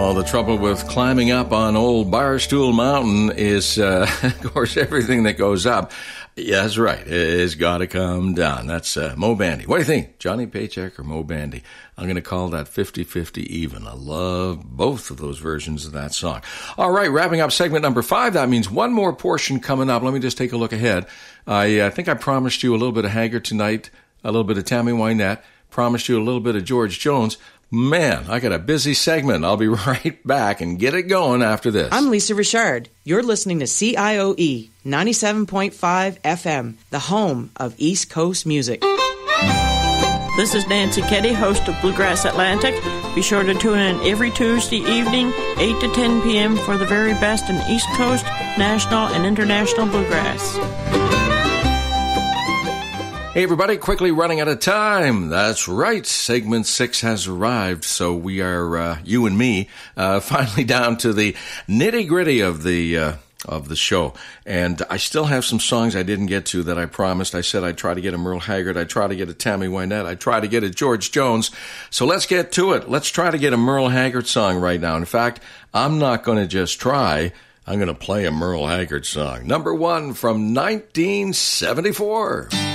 Well, the trouble with climbing up on old Barstool Mountain is, of course, everything that goes up, yeah, that's right, it's got to come down. That's Moe Bandy. What do you think, Johnny Paycheck or Moe Bandy? I'm going to call that 50-50 even. I love both of those versions of that song. All right, wrapping up segment number 5. That means one more portion coming up. Let me just take a look ahead. I think I promised you a little bit of Haggard tonight, a little bit of Tammy Wynette, promised you a little bit of George Jones. Man, I got a busy segment. I'll be right back and get it going after this. I'm Lisa Richard. You're listening to CIOE 97.5 FM, the home of East Coast music. This is Nancy Keddy, host of Bluegrass Atlantic. Be sure to tune in every Tuesday evening, 8 to 10 p.m. for the very best in East Coast, national, and international bluegrass. Hey everybody, quickly running out of time. That's right, segment 6 has arrived, so we are, you and me, finally down to the nitty-gritty of the show. And I still have some songs I didn't get to that I promised. I said I'd try to get a Merle Haggard, I'd try to get a Tammy Wynette, I'd try to get a George Jones. So let's get to it. Let's try to get a Merle Haggard song right now. In fact, I'm not going to just try. I'm going to play a Merle Haggard song. Number 1 from 1974.